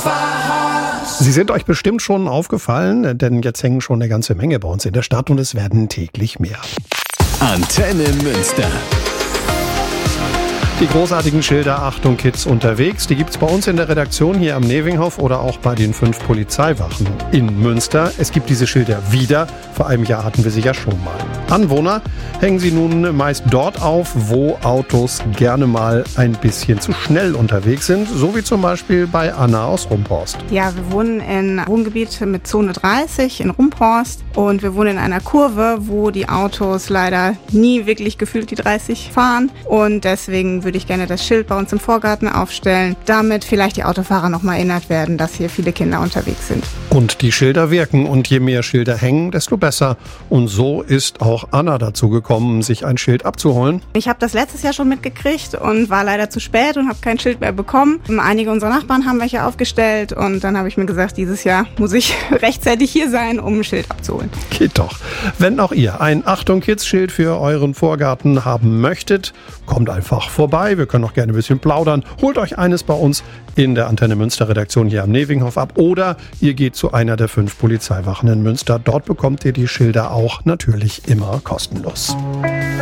Sie sind euch bestimmt schon aufgefallen, denn jetzt hängen schon eine ganze Menge bei uns in der Stadt und es werden täglich mehr. Antenne Münster. Die großartigen Schilder Achtung Kids unterwegs, die gibt's bei uns in der Redaktion hier am Nevinghof oder auch bei den 5 Polizeiwachen in Münster. Es gibt diese Schilder wieder, vor einem Jahr hatten wir sie ja schon mal. Anwohner hängen sie nun meist dort auf, wo Autos gerne mal ein bisschen zu schnell unterwegs sind, so wie zum Beispiel bei Anna aus Rumphorst. Ja, wir wohnen in einem Wohngebiet mit Zone 30 in Rumphorst und wir wohnen in einer Kurve, wo die Autos leider nie wirklich gefühlt die 30 fahren und deswegen würde ich gerne das Schild bei uns im Vorgarten aufstellen, damit vielleicht die Autofahrer noch mal erinnert werden, dass hier viele Kinder unterwegs sind. Und die Schilder wirken und je mehr Schilder hängen, desto besser. Und so ist auch Anna dazu gekommen, sich ein Schild abzuholen. Ich habe das letztes Jahr schon mitgekriegt und war leider zu spät und habe kein Schild mehr bekommen. Einige unserer Nachbarn haben welche aufgestellt und dann habe ich mir gesagt, dieses Jahr muss ich rechtzeitig hier sein, um ein Schild abzuholen. Geht doch. Wenn auch ihr ein Achtung Kids Schild für euren Vorgarten haben möchtet, kommt einfach vorbei. Wir können auch gerne ein bisschen plaudern. Holt euch eines bei uns in der Antenne Münster Redaktion hier am Nevinghof ab oder ihr geht zu einer der 5 Polizeiwachen in Münster. Dort bekommt ihr die Schilder auch natürlich immer kostenlos.